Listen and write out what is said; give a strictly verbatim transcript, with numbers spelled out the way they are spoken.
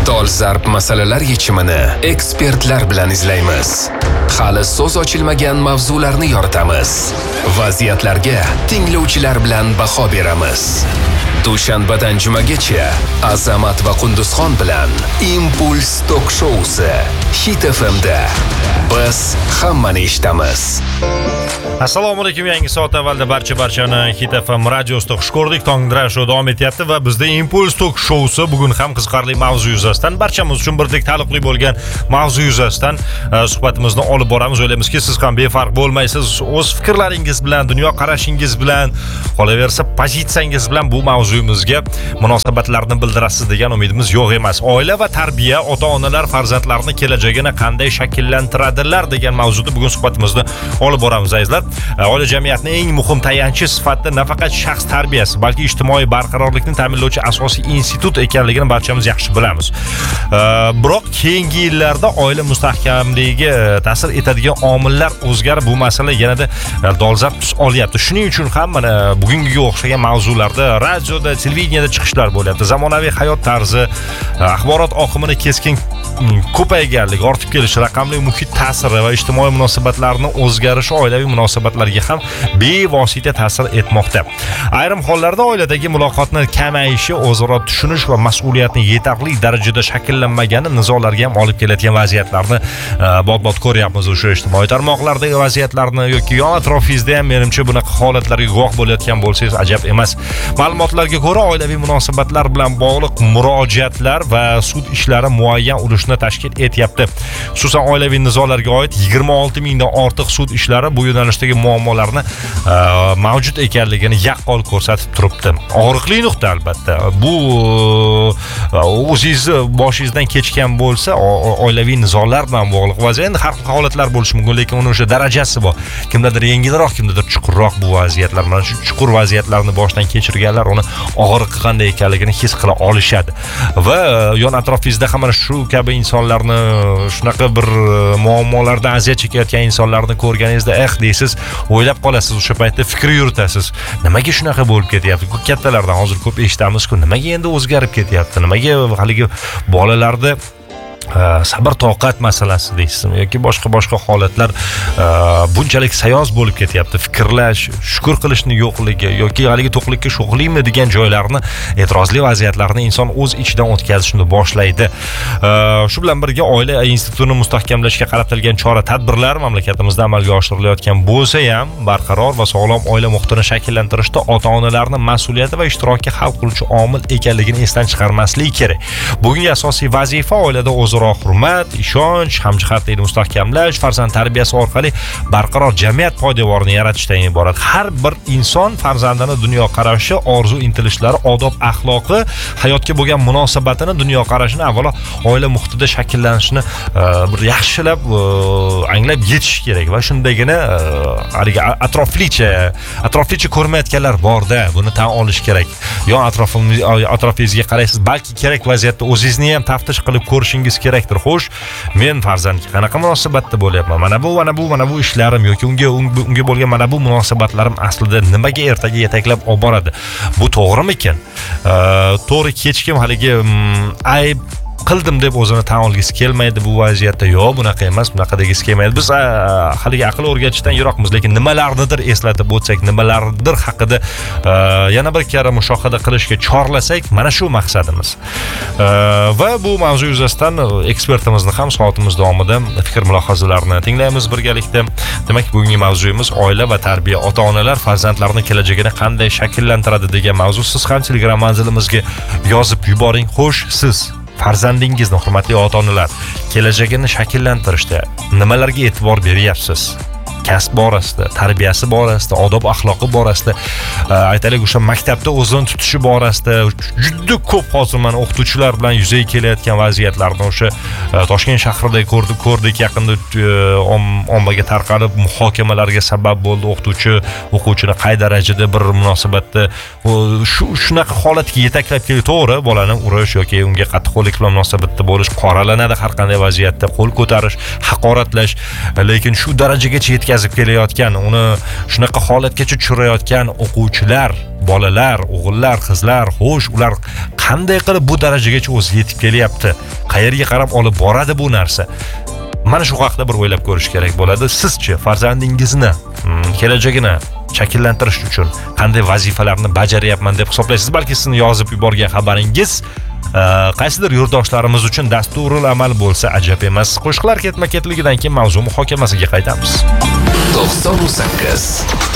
Dolzarb masalalar yechimini ekspertlar bilan izlaymiz. Hali so'z ochilmagan mavzularni yoritamiz. Vaziyatlarga tinglovchilar bilan baho beramiz. Dushanbadan jumagacha Azamat va Qunduzxon bilan Impuls Tok Showsi Hit F M da. Biz hammani eshitamiz. Assalomu alaykum. Yangi soat avvalda barcha barchani Hit F M radiosida xush ko'rdik. Tongdira show davom etyapti va bizda Impuls Tok Showsi bugun ham qiziqarli mavzu yuzasidan, barchamiz uchun birdek taalluqli bo'lgan mavzu yuzasidan suhbatimizni olib boramiz. O'ylaymizki, siz ham befarq bo'lmaysiz. O'z fikrlaringiz bilan, dunyo qarashingiz bilan, qolaversa pozitsiyangiz bilan bu mavzuyimizga munosabatlarni bildirasiz degan umidimiz yo'q emas. Oila va tarbiya, ota-onalar farzandlarini kelajagini qanday shakllantiradilar degan mavzuda bugun suhbatimizni olib boramiz azizlar. Oila jamiyatning eng muhim tayanchi sifatida nafaqat shaxs tarbiyasi, balki ijtimoiy barqarorlikni ta'minlovchi asosiy institut ekanligini barchamiz yaxshi bilamiz. Biroq keyingi yillarda oila mustahkamligiga ta'sir etadigan omillar o'zgarib, bu masala yanada dolzarb tus olyapti. Shuning uchun ham mana bugungiga o'xshagan mavzularda radioda, televideniyada chiqishlar bo'lyapti. Zamonaviy hayot tarzi, axborot oqimini keskin ko'payganligi, ortib kelishi, raqamli muhit ta'siri va ijtimoiy munosabatlarning o'zgarishi oilaviy munosabatlarga ham bevosita ta'sir etmoqda. Ayrim hollarda oiladagi muloqotning kamayishi, o'zaro tushunish va mas'uliyatning yetarli darajada shakllanmagani nizolarga ham olib keladigan vaziyatlarni bot-bot ko'ryapmiz. O'sha ijtimoiy tarmoqlardagi vaziyatlarni yoki yon atrofingizda ham menimcha bunaqa holatlarga guvoh bo'layotgan bo'lsangiz ajab emas. Ma'lumotlarga ko'ra, oilaviy munosabatlar bilan bog'liq murojaatlar va sud ishlari muayyan ulushni tashkil etyapti. Xususan, oilaviy nizolarga oid yigirma olti mingdan ortiq sud ishlari bu yo'nalishdagi muammolarni mavjud ekanligini yaqqol ko'rsatib turibdi. Og'riqli nuqta albatta. Bu o'zingiz boshingizdan kechgan bo'lsa, oilaviy nizolar bilan bog'liq vaziyat. Endi har xil holatlar bo'lishi mumkin, lekin uning o'sha darajasi bor. Kimdadir yengilroq, kimdadir chuqurroq bu vaziyatlar. Mana shu chuqur vaziyatlarni boshdan kechirganlar uni og'riqi qanday ekanligini his qila olishadi. Va yon atrofingizda ham mana shu kabi insonlarni, shunaqa bir muammolardan aziyat chekayotgan insonlarni ko'rganingizda eh deysiz, o'ylab qolasiz, o'sha paytda fikr yuritasiz. Nimaga shunaqa bo'lib ketyapti? Kattalardan hozir ko'p eshitamiz-ku, nimaga endi o'zgarib ketyapti? Nimaga haligi bolalarda sabr toqat masalasi deysizmi yoki boshqa boshqa holatlar bunchalik sayoz bo'lib ketyapti? Fikrlash, shukr qilishni yo'qligi yoki haligi to'qlikka sho'xliymi degan joylarni, e'tirozli vaziyatlarni inson o'z ichidan o'tkazishni boshlaydi. Shu bilan birga oila institutini mustahkamlashga qaratilgan chora-tadbirlar mamlakatimizda amalga oshirilayotgan bo'lsa ham, barqaror va sog'lom oila muhitini shakllantirishda ota-onalarning mas'uliyati va ishtiroki hal qiluvchi omil ekanligini esdan chiqarmaslik kerak. Bugungi asosiy vazifa oilada o'zaro hurmat, ishonch, hamjihatlikni mustahkamlash, farzand tarbiyasi orqali barqaror jamiyat poydevorini yaratishdan iborat. Har bir inson farzandini dunyoqarashi, orzu intilishlari, odob axloqi, hayotga bo'lgan munosabatini, dunyoqarashini avvalo oila muhitida shakllanishini bir yaxshilab anglab yetish kerak va shundagina haligi atroflicha, atroflicha ko'rmayotganlar borda, buni tan olish kerak. Yon atrofingizga qaraysiz, balki kerak vaziyatda o'zingizni ham taftish qilib ko'rishingiz kerakdir. Xo'sh, men farzandga qanaqa munosabatda bo'lyapman? Mana bu, mana bu, mana bu ishlarim yoki unga unga bo'lgan mana bu munosabatlarim aslida nimaga ertaga yetaklab olib boradi? Bu to'g'rimikan? To'g'ri kechkim haligi ayb qildim deb o'zini tan olgisi kelmaydi bu vaziyatda. Yo'q, bunaqa emas, bunaqa degisi kelmaydi. Biz haligi aql o'rgatishdan yiroqmiz, lekin nimalarnidir eslatib o'tsak, nimalardir haqida yana bir karra mushohada qilishga chorlasak, mana shu maqsadimiz. Va bu mavzu yuzasidan ekspertimizni ham soatimiz davomida fikr mulohazalarini tinglaymiz birgalikda. Demak, bugungi mavzuyimiz oila va tarbiya, ota-onalar farzandlarining kelajagini qanday shakllantiradi degan mavzu. Siz ham Telegram manzilimizga yozib yuboring. Xo'sh, siz farzandingizni, hurmatli ota-onalar, kelajagini shakllantirishda nimalarga e'tibor beryapsiz? kasb borasida, tarbiyasi borasida, odob axloqi borasida, aytaylik o'sha maktabda o'zini tutishi borasida juda ko'p hozir mana o'qituvchilar bilan yuzaga kelayotgan vaziyatlarni o'sha Toshkent shahrida ko'rdik, ko'rdik yaqinda ommaga tarqalib muhokamalarga sabab bo'ldi. O'qituvchi o'quvchini qay darajada bir munosabatda shu shunaqa holatga yetaklab keldi. To'g'ri, bolani urish yoki unga qattiqlik bilan munosabatda bo'lish qoralanadi har qanday vaziyatda, qo'l ko'tarish, haqoratlash, lekin shu darajagacha yetgan yetkazib kelayotgan, uni shunaqa holatgacha tushirayotgan o'quvchilar, bolalar, o'g'illar, qizlar, xo'sh, ular qanday qilib bu darajagacha o'zi yetib kelyapti? Qayerga qarab olib boradi bu narsa? Mana shu haqida bir o'ylab ko'rish kerak bo'ladi. Sizchi farzandingizni kelajagini shakllantirish uchun qanday vazifalarni bajaryapman deb hisoblaysiz? Balki sizning yozib yuborgan xabaringiz qaysidir yurtdoshlarimiz uchun dasturul amal bo'lsa ajab emas. Qo'shiqlar ketma-ketligidan keyin mavzu muhokamasiga qaytamiz. to'qson sakkiz